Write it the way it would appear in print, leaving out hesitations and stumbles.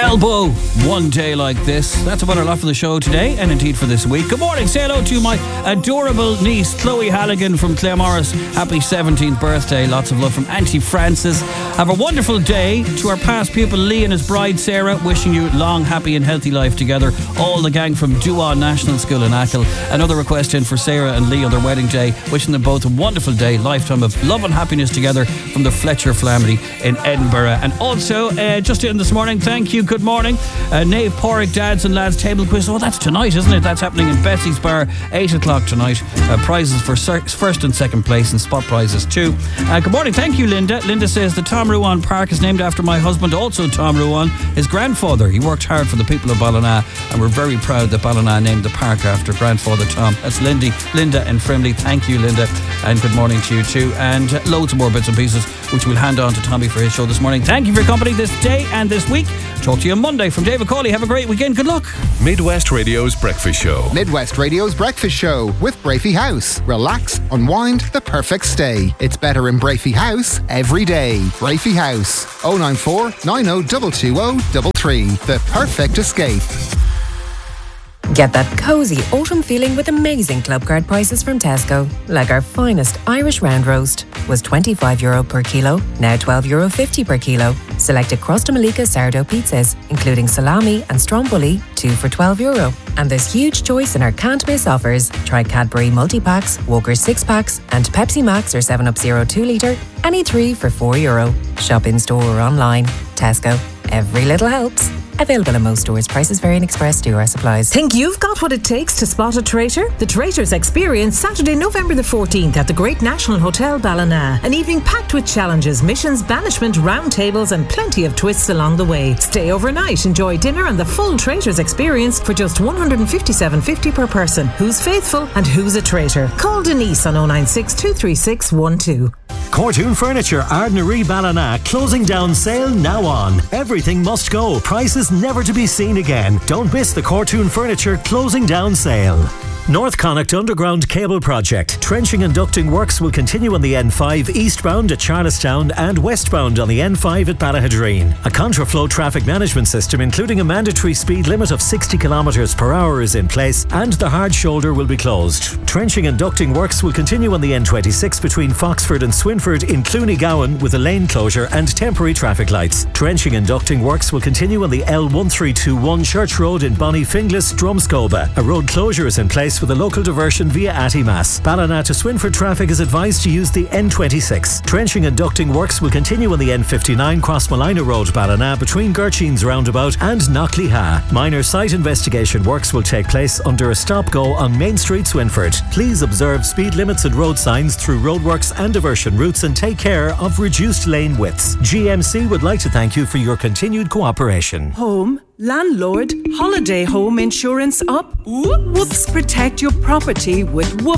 Elbow, one day like this. That's about our lot for the show today, and indeed for this week. Good morning, say hello to my adorable niece Chloe Halligan from Claremorris. Happy 17th birthday. Lots of love from Auntie Frances. Have a wonderful day. To our past pupil Lee and his bride Sarah, wishing you long, happy and healthy life together. All the gang from Duan National School in Achill. Another request in for Sarah and Lee on their wedding day, wishing them both a wonderful day, lifetime of love and happiness together from the Fletcher family in Edinburgh. And also just in this morning, thank you, good morning, Nave Porrick Dads and Lads Table Quiz. Oh, that's tonight, isn't it? That's happening in Bessie's Bar, 8 o'clock tonight. Prizes for first and second place and spot prizes too. Good morning, thank you, Linda. Linda says the Tom Ruan Park is named after my husband, also Tom Ruan, his grandfather. He worked hard for the people of Ballina, and we're very proud that Ballina named the park after grandfather Tom. That's Linda and Frimley. Thank you, Linda, and good morning to you too. And loads of more bits and pieces which we'll hand on to Tommy for his show this morning. Thank you for your company this day and this week. Talk to you on Monday. From David Cawley, have a great weekend. Good luck. Midwest Radio's Breakfast Show. Midwest Radio's Breakfast Show with Brafey House. Relax, unwind, the perfect stay. It's better in Brafey House every day. Brafey House, 094 90 220 The perfect escape. Get that cosy autumn feeling with amazing club card prices from Tesco. Like our finest Irish round roast was €25 per kilo, now €12.50 per kilo. Selected Crosta Malika sourdough pizzas, including salami and stromboli, 2 for €12. And there's huge choice in our can't miss offers. Try Cadbury multi-packs, Walker's 6-packs and Pepsi Max or 7up Zero 2 litre, any 3 for €4. Shop in store or online. Tesco. Every little helps. Available in most stores. Prices vary in Express DR supplies. Think you've got what it takes to spot a traitor? The Traitors Experience, Saturday, November the 14th at the Great National Hotel Ballina. An evening packed with challenges, missions, banishment, round tables and plenty of twists along the way. Stay overnight, enjoy dinner and the full Traitors Experience for just $157.50 per person. Who's faithful and who's a traitor? Call Denise on 096 236 12. Cortoon Furniture, Ardnaree Ballina, closing down sale now on. Everything must go. Prices never to be seen again. Don't miss the Cortoon Furniture closing down sale. North Connacht Underground Cable Project. Trenching and ducting works will continue on the N5 eastbound at Charlestown and westbound on the N5 at Ballahadreen. A contraflow traffic management system including a mandatory speed limit of 60 km per hour is in place and the hard shoulder will be closed. Trenching and ducting works will continue on the N26 between Foxford and Swinford in Clooney-Gowan with a lane closure and temporary traffic lights. Trenching and ducting works will continue on the L1321 Church Road in Bonnyfinglas, Drumscoba. A road closure is in place with a local diversion via Attimas. Ballina to Swinford traffic is advised to use the N26. Trenching and ducting works will continue on the N59 Crossmolina Road, Ballina, between Gertchines Roundabout and Knockleyha. Minor site investigation works will take place under a stop-go on Main Street, Swinford. Please observe speed limits and road signs through roadworks and diversion routes and take care of reduced lane widths. GMC would like to thank you for your continued cooperation. Home, landlord, holiday home insurance up? Whoops, protect your property with Whoops.